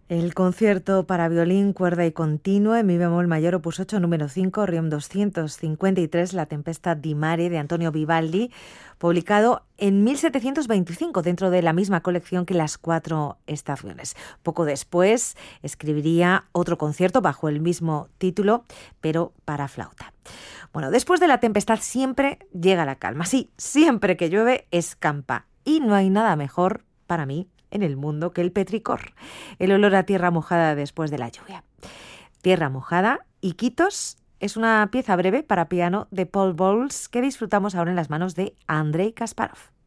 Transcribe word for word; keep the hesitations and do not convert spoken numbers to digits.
El concierto para violín, cuerda y continuo en mi bemol mayor opus ocho número cinco, Requiem doscientos cincuenta y tres, La tempesta di mare de Antonio Vivaldi, publicado en mil setecientos veinticinco dentro de la misma colección que Las cuatro estaciones. Poco después escribiría otro concierto bajo el mismo título, pero para flauta. Bueno, después de la tempestad siempre llega la calma. Sí, siempre que llueve escampa y no hay nada mejor para mí en el mundo que el petricor, el olor a tierra mojada después de la lluvia. Tierra mojada y Quitos es una pieza breve para piano de Paul Bowles que disfrutamos ahora en las manos de Andrei Kasparov.